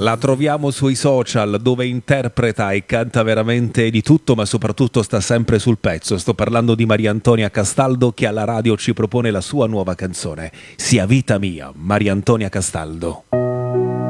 La troviamo sui social dove interpreta e canta veramente di tutto, ma soprattutto sta sempre sul pezzo. Sto parlando di Maria Antonia Castaldo, che alla radio ci propone la sua nuova canzone, Sia vita mia, Maria Antonia Castaldo.